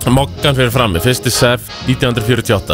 Moggan fyrir frammi, 1. sef 1948.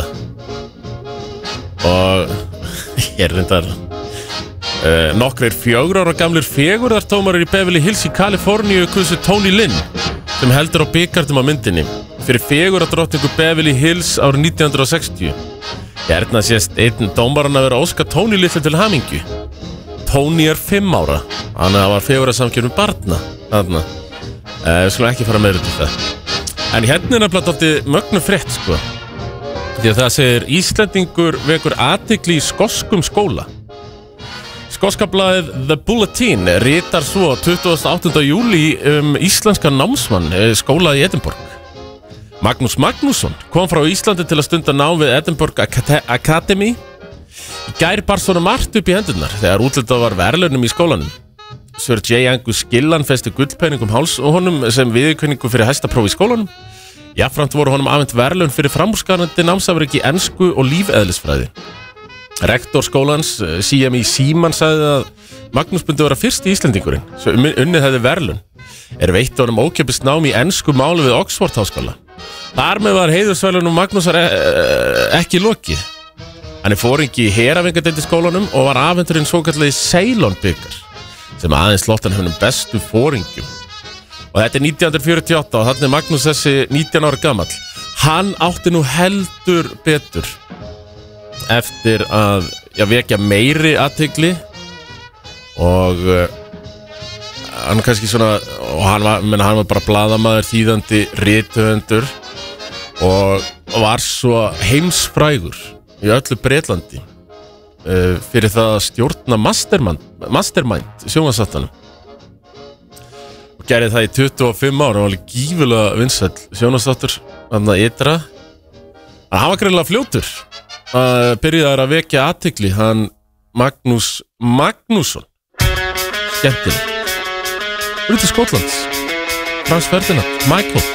Og ég reyndar nokkrir 4 ára gamlir fegurðardómarar í Beverly Hills í Kaliforníu kusu Tony Lynn sem heldur á bikarnum á myndinni fyrir fegurðardrottningu Beverly Hills árið 1960. Hérna sést einn dómarann að vera óska Tony litlu til hamingju. Tony 5 ára, þannig að það var fegurðarsamkeppni barna þarna. Við skulum ekki fara meira til það. En hérna er nefnilega dálítið mögnu frétt, sko. Því að það segir Íslendingur vekur athygli í skoskum skóla. Skoska blaðið The Bulletin ritar svo 28. júlí íslenska námsmann skóla í Edinborg. Magnús Magnússon kom frá Íslandi til að stunda nám við Edinborg Academy. Í gær bar svona margt upp í hendurnar þegar útlitað var verðlaunum í skólanum. Sir J. Angus Gillan festi gullpenning háls og honum sem viðurkenningu fyrir hæsta próf í skólanum. Jafnframt voru honum afhent verðlaun fyrir framúrskarandi námsafrek í ensku og lífeðlisfræði. Rektor skólans, CMI Síman, sagði að Magnús myndi vera fyrsti Íslendingurinn sem unnið hefði verðlaun. Veitt honum ókeypis nám í ensku máli við Oxford háskóla. Þar með var heiðursverðlaunum Magnúsar ekki lokið. Hann fóringi í herafingadeildi skólanum og var afhenturinn svokallegi Ceylon bikar sem aðeins lótt hann bestu fóringjum. Og þetta 1948 og þannig Magnús þessi 19 ára gamall. Hann átti nú heldur betur eftir að vekja meiri athygli og hann kannski svona og hann var bara blaðamaður, þýðandi, rithöfundur og var svo heimsfrægur í öllu Bretlandi fyrir það að stjórna Mastermind sjónvarpsþáttunum og gerði það í 25 ára og var alveg gífulega vinsæll sjónvarpsþáttur þarna ytra. Hann var greinilega fljótur að byrjaði að vekja athygli, hann Magnús Magnússon. Skemmtileg. Út í Skotlands. Frans Ferdinand, Michael.